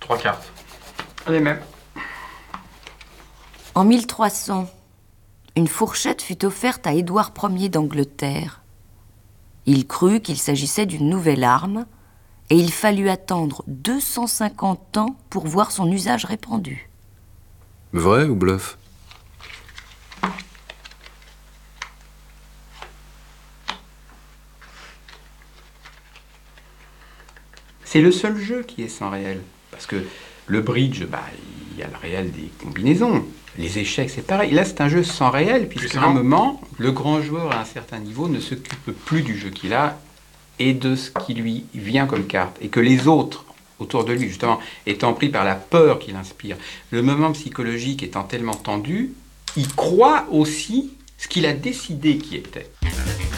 3 cartes. Les mêmes. En 1300, une fourchette fut offerte à Édouard Ier d'Angleterre. Il crut qu'il s'agissait d'une nouvelle arme et il fallut attendre 250 ans pour voir son usage répandu. Vrai ou bluff? C'est le seul jeu qui est sans réel. Parce que le bridge, il y a le réel des combinaisons. Les échecs, c'est pareil. Là, c'est un jeu sans réel, puisqu'à un moment, le grand joueur à un certain niveau ne s'occupe plus du jeu qu'il a et de ce qui lui vient comme carte. Et que les autres, autour de lui, justement, étant pris par la peur qu'il inspire, le moment psychologique étant tellement tendu, il croit aussi ce qu'il a décidé qui était.